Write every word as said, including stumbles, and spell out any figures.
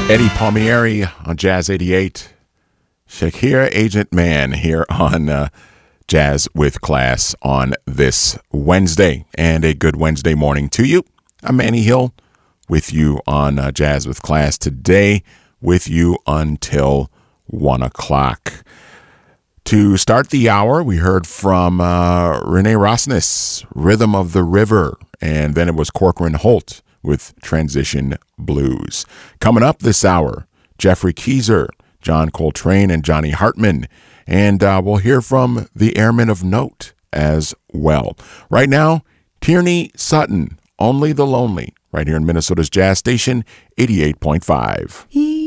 Eddie Palmieri on Jazz eighty-eight. Shakira Agent Man here on uh, Jazz with Class on this Wednesday. And a good Wednesday morning to you. I'm Manny Hill with you on uh, Jazz with Class today, with you until one o'clock. To start the hour, we heard from uh, Renee Rosnes, Rhythm of the River, and then it was Corcoran Holt with Transition Blues. Coming up this hour, Jeffrey Keezer, John Coltrane, and Johnny Hartman. And uh, we'll hear from the Airmen of Note as well. Right now, Tierney Sutton, Only the Lonely, right here in Minnesota's Jazz Station, eighty-eight point five. Yeah.